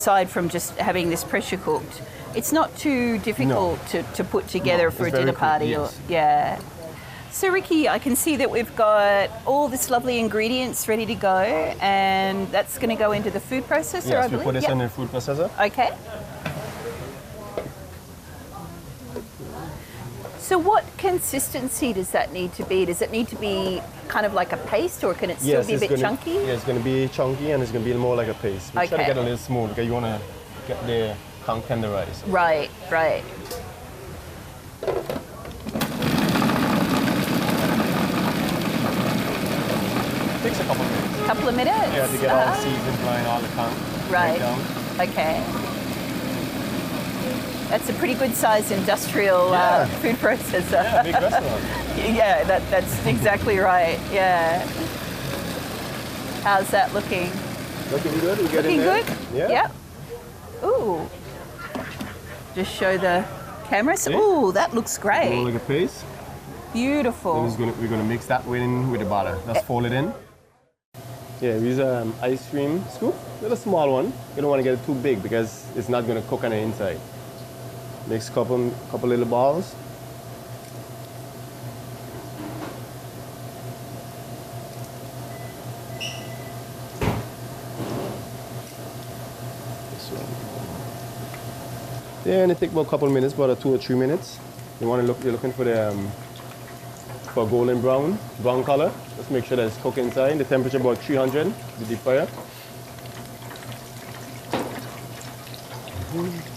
Aside from just having this pressure cooked, it's not too difficult to put together for a dinner party. Yes. Yeah. So Ricky, I can see that we've got all this lovely ingredients ready to go, and that's going to go into the food processor, I Yes, we believe? put this in the food processor. Okay. So what consistency does that need to be? Does it need to be kind of like a paste, or can it still be a bit chunky? Yeah, it's going to be chunky and it's going to be more like a paste. We try to get a little smooth because you want to get the tongue tenderized. Right, right. Takes a couple of minutes. Couple of minutes? Yeah, to get all the seasons flying, all the tongue. Right. Down. Okay. That's a pretty good sized industrial food processor. Yeah, big restaurant. Yeah, that's exactly right. Yeah. How's that looking? Looking good. We get Looking in there. good? Yeah. Yep. Ooh. Just show the cameras. See? Ooh, that looks great. More like a paste. Beautiful. Then we're gonna mix that with the butter. Just fold it in. Yeah, we use an ice cream scoop, a little small one. You don't want to get it too big because it's not gonna cook on the inside. Mix a couple little balls. This one. Yeah, and it takes about a couple of minutes, about 2 or 3 minutes. You're looking for the for golden brown color. Just make sure that it's cooked inside. The temperature about 300, the deep fryer.